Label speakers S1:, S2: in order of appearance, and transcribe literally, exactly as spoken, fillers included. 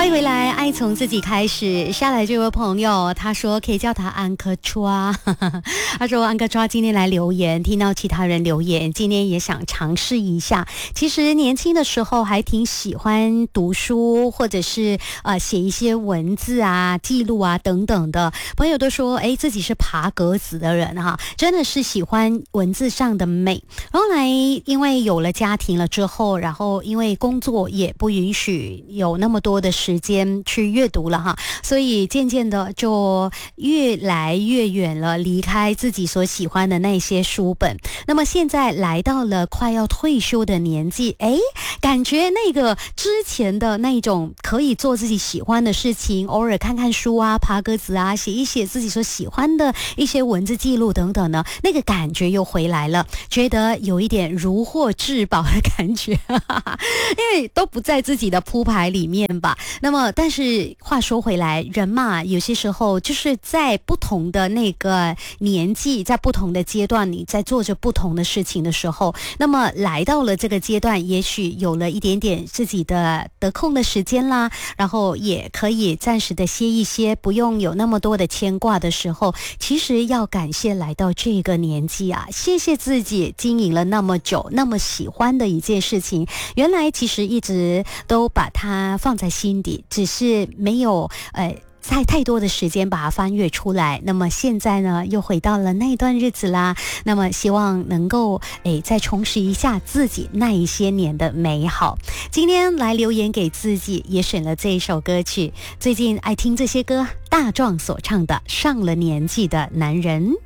S1: 欢迎回来，爱从自己开始。下来这位朋友，他说可以叫他安科抓，他说安科抓今天来留言，听到其他人留言，今天也想尝试一下。其实年轻的时候还挺喜欢读书，或者是呃写一些文字啊、记录啊等等的。朋友都说，哎，自己是爬格子的人哈，真的是喜欢文字上的美。后来因为有了家庭了之后，然后因为工作也不允许有那么多的时间去阅读了哈，所以渐渐的就越来越远了，离开自己所喜欢的那些书本。那么现在来到了快要退休的年纪，诶，感觉那个之前的那种可以做自己喜欢的事情，偶尔看看书啊，爬格子啊，写一写自己所喜欢的一些文字记录等等呢，那个感觉又回来了，觉得有一点如获至宝的感觉因为都不在自己的铺排里面吧。那么但是话说回来，人嘛，有些时候就是在不同的那个年纪，在不同的阶段，你在做着不同的事情的时候，那么来到了这个阶段，也许有了一点点自己的得空的时间啦，然后也可以暂时的歇一歇，不用有那么多的牵挂的时候，其实要感谢来到这个年纪啊，谢谢自己经营了那么久，那么喜欢的一件事情，原来其实一直都把它放在心底，只是没有呃在太多的时间把它翻阅出来。那么现在呢，又回到了那段日子啦。那么希望能够诶再重拾一下自己那一些年的美好。今天来留言给自己，也选了这一首歌曲，最近爱听这些歌，大壮所唱的《上了年纪的男人》。